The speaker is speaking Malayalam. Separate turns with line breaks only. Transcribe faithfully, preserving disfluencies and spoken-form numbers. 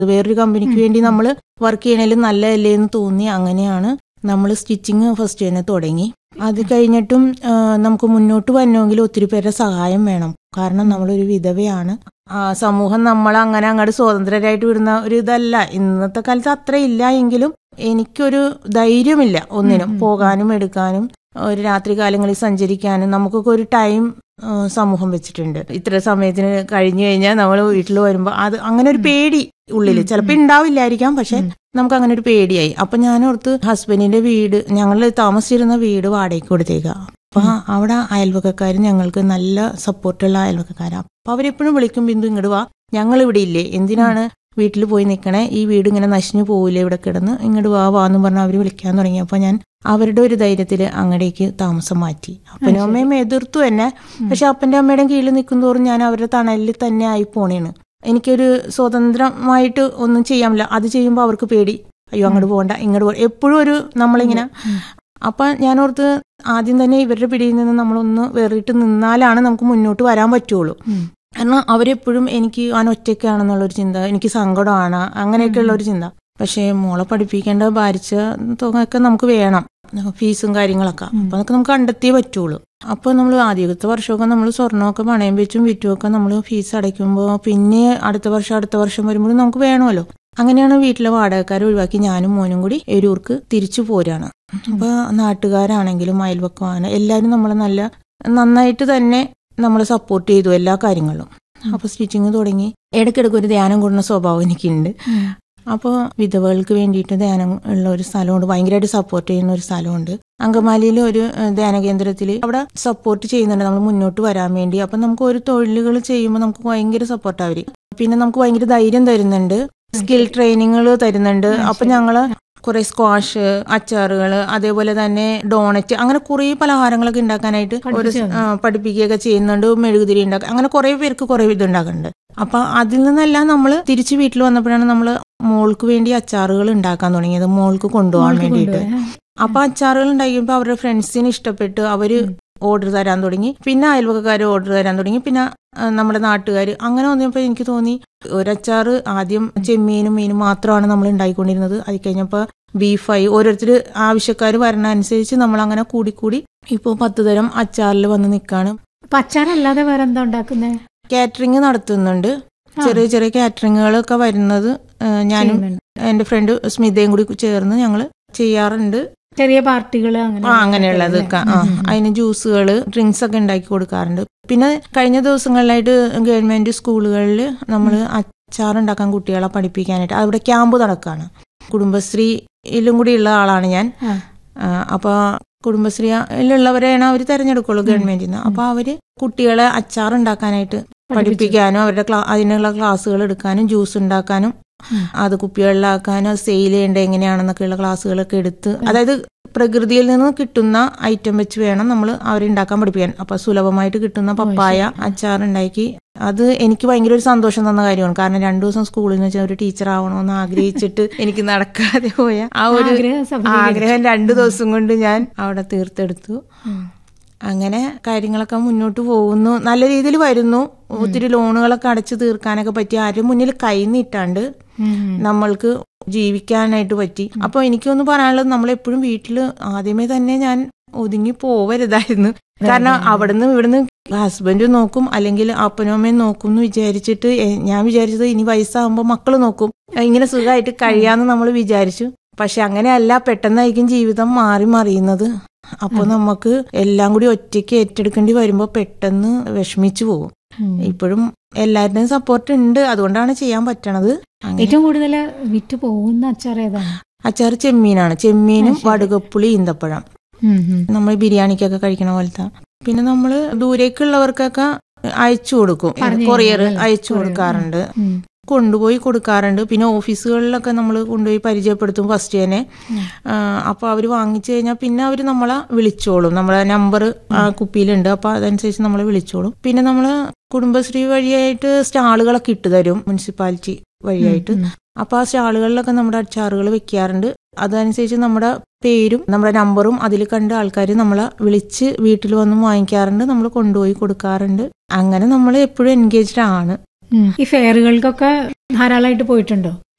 വേറൊരു കമ്പനിക്ക് വേണ്ടി നമ്മൾ വർക്ക് ചെയ്യണേലും നല്ലതല്ലേ എന്ന് തോന്നി. അങ്ങനെയാണ് നമ്മൾ സ്റ്റിച്ചിങ് ഫസ്റ്റ് തന്നെ തുടങ്ങി. അത് കഴിഞ്ഞിട്ടും നമുക്ക് മുന്നോട്ട് വരണമെങ്കിൽ ഒത്തിരി പേരുടെ സഹായം വേണം. കാരണം നമ്മളൊരു വിധവയാണ്. സമൂഹം നമ്മൾ അങ്ങനെ അങ്ങോട്ട് സ്വതന്ത്രരായിട്ട് വിടുന്ന ഒരു ഇതല്ല. ഇന്നത്തെ കാലത്ത് അത്ര ഇല്ല എങ്കിലും എനിക്കൊരു ധൈര്യമില്ല ഒന്നിനും പോകാനും എടുക്കാനും ഒരു രാത്രി കാലങ്ങളിൽ സഞ്ചരിക്കാനും. നമുക്കൊക്കെ ഒരു ടൈം സമൂഹം വെച്ചിട്ടുണ്ട്. ഇത്ര സമയത്തിന് കഴിഞ്ഞു കഴിഞ്ഞാൽ നമ്മൾ വീട്ടിൽ വരുമ്പോൾ അത് അങ്ങനെ ഒരു പേടി ഉള്ളിൽ ചിലപ്പോൾ ഉണ്ടാവില്ലായിരിക്കാം, പക്ഷെ നമുക്ക് അങ്ങനെ ഒരു പേടിയായി. അപ്പൊ ഞാനോർത്ത് ഹസ്ബൻഡിന്റെ വീട്, ഞങ്ങൾ താമസിച്ചിരുന്ന വീട് വാടകയ്ക്ക് കൊടുത്തേക്കാം. അപ്പൊ അവിടെ അയൽവക്കക്കാർ ഞങ്ങൾക്ക് നല്ല സപ്പോർട്ടുള്ള അയൽവക്കക്കാരാണ്. അപ്പൊ അവരെപ്പോഴും വിളിക്കും, ബിന്ദു ഇങ്ങോട്ട് വാ, ഞങ്ങൾ ഇവിടെ ഇല്ലേ, എന്തിനാണ് വീട്ടിൽ പോയി നിൽക്കണേ, ഈ വീട് ഇങ്ങനെ നശിഞ്ഞു പോവില്ലേ ഇവിടെ കിടന്ന്, ഇങ്ങോട്ട് വാ വാന്ന് പറഞ്ഞാൽ അവർ വിളിക്കാൻ തുടങ്ങി. അപ്പൊ ഞാൻ അവരുടെ ഒരു ധൈര്യത്തിൽ അങ്ങടേക്ക് താമസം മാറ്റി. അപ്പനും അമ്മയും എതിർത്തു തന്നെ, പക്ഷെ അപ്പന്റെ അമ്മയുടെയും കീഴിൽ നിൽക്കും തോറും ഞാൻ അവരുടെ തണലിൽ തന്നെ ആയി പോണേണ്. എനിക്കൊരു സ്വതന്ത്രമായിട്ട് ഒന്നും ചെയ്യാമില്ല. അത് ചെയ്യുമ്പോൾ അവർക്ക് പേടി, അയ്യോ അങ്ങോട്ട് പോകണ്ട ഇങ്ങോട്ട് പോ, എപ്പോഴും ഒരു നമ്മളിങ്ങനെ. അപ്പൊ ഞാനോർത്ത് ആദ്യം തന്നെ ഇവരുടെ പിടിയിൽ നിന്ന് നമ്മളൊന്ന് വേറിട്ട് നിന്നാലാണ് നമുക്ക് മുന്നോട്ട് വരാൻ പറ്റുള്ളൂ. കാരണം അവരെപ്പോഴും എനിക്ക് ഞാൻ ഒറ്റയ്ക്കാണെന്നുള്ളൊരു ചിന്ത, എനിക്ക് സങ്കടമാണ്, അങ്ങനെയൊക്കെയുള്ള ഒരു ചിന്ത. പക്ഷേ മോളെ പഠിപ്പിക്കേണ്ട ഭാരിച്ച തുകയൊക്കെ നമുക്ക് വേണം, ഫീസും കാര്യങ്ങളൊക്കെ. അപ്പൊ അതൊക്കെ നമുക്ക് കണ്ടെത്തിയേ പറ്റുള്ളൂ. അപ്പൊ നമ്മൾ ആദ്യത്തെ വർഷമൊക്കെ നമ്മൾ സ്വർണ്ണമൊക്കെ പണയം വെച്ചും വിറ്റുമൊക്കെ നമ്മൾ ഫീസ് അടയ്ക്കുമ്പോൾ പിന്നെ അടുത്ത വർഷം അടുത്ത വർഷം വരുമ്പോഴും നമുക്ക് വേണമല്ലോ. അങ്ങനെയാണ് വീട്ടിലെ വാടകക്കാരെ ഒഴിവാക്കി ഞാനും മോനും കൂടി എരൂർക്ക് തിരിച്ചു പോരാണ്. അപ്പൊ നാട്ടുകാരാണെങ്കിലും അയൽവക്കമാണ് എല്ലാവരും നമ്മളെ നല്ല നന്നായിട്ട് തന്നെ നമ്മളെ സപ്പോർട്ട് ചെയ്തു എല്ലാ കാര്യങ്ങളും. അപ്പൊ സ്റ്റിച്ചിങ് തുടങ്ങി. ഇടയ്ക്കിടയ്ക്ക് ഒരു ധ്യാനം കൂടുന്ന സ്വഭാവം എനിക്കുണ്ട്. അപ്പോൾ വിധവകൾക്ക് വേണ്ടിയിട്ട് ധ്യാനം ഉള്ള ഒരു സ്ഥലമുണ്ട്, ഭയങ്കരമായിട്ട് സപ്പോർട്ട് ചെയ്യുന്ന ഒരു സ്ഥലമുണ്ട് അങ്കമാലിയിൽ ഒരു ധ്യാന കേന്ദ്രത്തിൽ. അവിടെ സപ്പോർട്ട് ചെയ്യുന്നുണ്ട് നമ്മൾ മുന്നോട്ട് വരാൻ വേണ്ടി. അപ്പൊ നമുക്ക് ഒരു തൊഴിലുകൾ ചെയ്യുമ്പോൾ നമുക്ക് ഭയങ്കര സപ്പോർട്ട് അവര്. പിന്നെ നമുക്ക് ഭയങ്കര ധൈര്യം തരുന്നുണ്ട്, സ്കിൽ ട്രെയിനിങ്ങുകൾ തരുന്നുണ്ട്. അപ്പൊ ഞങ്ങള് കുറെ സ്ക്വാഷ്, അച്ചാറുകൾ, അതേപോലെ തന്നെ ഡോണറ്റ്, അങ്ങനെ കുറെ പലഹാരങ്ങളൊക്കെ ഉണ്ടാക്കാനായിട്ട് ഒരു പഠിപ്പിക്കുകയൊക്കെ ചെയ്യുന്നുണ്ട്. മെഴുകുതിരി ഉണ്ടാക്കുക, അങ്ങനെ കുറെ പേർക്ക് കുറെ ഇതുണ്ടാക്കുന്നുണ്ട്. അപ്പൊ അതിൽ നിന്നെല്ലാം നമ്മൾ തിരിച്ച് വീട്ടിൽ വന്നപ്പോഴാണ് നമ്മൾ മോൾക്ക് വേണ്ടി അച്ചാറുകൾ ഉണ്ടാക്കാൻ തുടങ്ങിയത്, മോൾക്ക് കൊണ്ടുപോകാൻ വേണ്ടിയിട്ട്. അപ്പൊ അച്ചാറുകൾ ഉണ്ടാക്കിയപ്പോൾ അവരുടെ ഫ്രണ്ട്സിന് ഇഷ്ടപ്പെട്ട് അവര് ഓർഡർ തരാൻ തുടങ്ങി. പിന്നെ അയൽവക്കക്കാർ ഓർഡർ തരാൻ തുടങ്ങി. പിന്നെ നമ്മുടെ നാട്ടുകാർ. അങ്ങനെ വന്നപ്പോൾ എനിക്ക് തോന്നി ഒരച്ചാറ് ആദ്യം ചെമ്മീനും മീനും മാത്രമാണ് നമ്മൾ ഉണ്ടാക്കിക്കൊണ്ടിരുന്നത്. അത് കഴിഞ്ഞപ്പോൾ ബീഫായി. ഓരോരുത്തർ ആവശ്യക്കാർ വരണ അനുസരിച്ച് നമ്മൾ അങ്ങനെ കൂടിക്കൂടി ഇപ്പോൾ പത്ത് തരം അച്ചാറിൽ വന്ന് നിൽക്കാണ്.
അച്ചാറല്ലാതെ വേറെ എന്താ ഉണ്ടാക്കുന്നത്?
കാറ്ററിംഗ് നടത്തുന്നുണ്ട്. ചെറിയ ചെറിയ കാറ്ററിങ്ങുകളൊക്കെ വരുന്നത് ഞാനും എന്റെ ഫ്രണ്ട് സ്മിതയും കൂടി ചേർന്ന് ഞങ്ങൾ ചെയ്യാറുണ്ട്.
ചെറിയ പാർട്ടികൾ
അങ്ങനെയുള്ളത്. അതിന് ജ്യൂസുകള്, ഡ്രിങ്ക്സ് ഒക്കെ ഉണ്ടാക്കി കൊടുക്കാറുണ്ട്. പിന്നെ കഴിഞ്ഞ ദിവസങ്ങളിലായിട്ട് ഗവൺമെന്റ് സ്കൂളുകളിൽ നമ്മൾ അച്ചാർ ഉണ്ടാക്കാൻ കുട്ടികളെ പഠിപ്പിക്കാനായിട്ട് അവിടെ ക്യാമ്പ് നടക്കുകയാണ്. കുടുംബശ്രീയിലും കൂടി ഉള്ള ആളാണ് ഞാൻ. അപ്പൊ കുടുംബശ്രീയിലുള്ളവരെയാണ് അവർ തെരഞ്ഞെടുക്കുള്ളൂ ഗവൺമെന്റിൽ നിന്ന്. അപ്പൊ അവര് കുട്ടികളെ അച്ചാർ ഉണ്ടാക്കാനായിട്ട് പഠിപ്പിക്കാനും അവരുടെ അതിനുള്ള ക്ലാസ്സുകൾ എടുക്കാനും ജ്യൂസ് ഉണ്ടാക്കാനും അത് കുപ്പികളിലാക്കാനും സെയിൽ ചെയ്യേണ്ട എങ്ങനെയാണെന്നൊക്കെയുള്ള ക്ലാസ്സുകളൊക്കെ എടുത്ത്, അതായത് പ്രകൃതിയിൽ നിന്ന് കിട്ടുന്ന ഐറ്റം വെച്ച് വേണം നമ്മൾ അവരെ ഉണ്ടാക്കാൻ പഠിപ്പിക്കാൻ. അപ്പൊ സുലഭമായിട്ട് കിട്ടുന്ന പപ്പായ അച്ചാർ ഉണ്ടാക്കി, അത് എനിക്ക് ഭയങ്കര ഒരു സന്തോഷം തന്ന കാര്യമാണ്. കാരണം രണ്ടു ദിവസം സ്കൂളിൽ നിന്ന് വെച്ചാൽ ഒരു ടീച്ചർ ആവണമെന്ന് ആഗ്രഹിച്ചിട്ട് എനിക്ക് നടക്കാതെ പോയ ആ ഒരു ആഗ്രഹം രണ്ടു ദിവസം കൊണ്ട് ഞാൻ അവിടെ തീർത്തെടുത്തു. അങ്ങനെ കാര്യങ്ങളൊക്കെ മുന്നോട്ട് പോകുന്നു, നല്ല രീതിയിൽ വരുന്നു. ഒത്തിരി ലോണുകളൊക്കെ അടച്ചു തീർക്കാനൊക്കെ പറ്റി, ആരും മുന്നിൽ കൈ നീട്ടാണ്ട് നമ്മൾക്ക് ജീവിക്കാനായിട്ട് പറ്റി. അപ്പൊ എനിക്കൊന്ന് പറയാനുള്ളത്, നമ്മളെപ്പോഴും വീട്ടില് ആദ്യമേ തന്നെ ഞാൻ ഒതുങ്ങി പോവരുതായിരുന്നു. കാരണം അവിടുന്ന് ഇവിടുന്ന് ഹസ്ബൻഡ് നോക്കും, അല്ലെങ്കിൽ അപ്പനും അമ്മയും നോക്കും എന്ന് വിചാരിച്ചിട്ട് ഞാൻ വിചാരിച്ചത് ഇനി വയസ്സാകുമ്പോൾ മക്കള് നോക്കും, ഇങ്ങനെ സുഖമായിട്ട് കഴിയാന്ന് നമ്മൾ വിചാരിച്ചു. പക്ഷെ അങ്ങനെയല്ല, പെട്ടെന്നായിരിക്കും ജീവിതം മാറി മറിയുന്നത്. അപ്പൊ നമുക്ക് എല്ലാം കൂടി ഒറ്റയ്ക്ക് ഏറ്റെടുക്കേണ്ടി വരുമ്പോ പെട്ടെന്ന് വിഷമിച്ചു പോകും. ഇപ്പോഴും എല്ലാവരുടെയും സപ്പോർട്ട് ഉണ്ട്, അതുകൊണ്ടാണ് ചെയ്യാൻ പറ്റണത്.
ഏറ്റവും കൂടുതൽ വിറ്റ് പോകുന്ന അച്ചാർ ഏതാണ്?
അച്ചാർ ചെമ്മീനാണ്. ചെമ്മീനും വടുകപ്പുളി, ഈന്തപ്പഴം, നമ്മൾ ബിരിയാണിക്കൊക്കെ കഴിക്കണ പോലത്തെ. പിന്നെ നമ്മള് ദൂരേക്കുള്ളവർക്കൊക്കെ അയച്ചു കൊടുക്കും, കൊറിയർ അയച്ചു കൊടുക്കാറുണ്ട്, കൊണ്ടുപോയി കൊടുക്കാറുണ്ട്. പിന്നെ ഓഫീസുകളിലൊക്കെ നമ്മൾ കൊണ്ടുപോയി പരിചയപ്പെടുത്തും ഫസ്റ്റ് തന്നെ. അപ്പൊ അവര് വാങ്ങിച്ചു കഴിഞ്ഞാൽ പിന്നെ അവര് നമ്മളെ വിളിച്ചോളും, നമ്മളെ നമ്പർ ആ കുപ്പിയിലുണ്ട്, അപ്പൊ അതനുസരിച്ച് നമ്മളെ വിളിച്ചോളും. പിന്നെ നമ്മള് കുടുംബശ്രീ വഴിയായിട്ട് സ്റ്റാളുകളൊക്കെ ഇട്ടു തരും, മുനിസിപ്പാലിറ്റി വഴിയായിട്ട്. അപ്പൊ ആ സ്റ്റാളുകളിലൊക്കെ നമ്മുടെ അച്ചാറുകൾ വെക്കാറുണ്ട്. അതനുസരിച്ച് നമ്മുടെ പേരും നമ്മുടെ നമ്പറും അതിൽ കണ്ട് ആൾക്കാർ നമ്മളെ വിളിച്ച് വീട്ടിൽ വന്ന് വാങ്ങിക്കാറുണ്ട്, നമ്മൾ കൊണ്ടുപോയി കൊടുക്കാറുണ്ട്. അങ്ങനെ നമ്മൾ എപ്പോഴും എൻഗേജ്ഡ് ആണ്.
ഈ ഫെയറുകൾക്കൊക്കെ ധാരാളമായിട്ട് പോയിട്ടുണ്ടോ?